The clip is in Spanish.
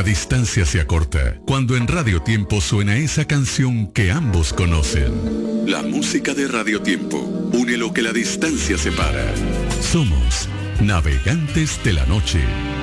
la distancia se acorta cuando en Radio Tiempo suena esa canción que ambos conocen. La música de Radio Tiempo une lo que la distancia separa. Somos navegantes de la noche.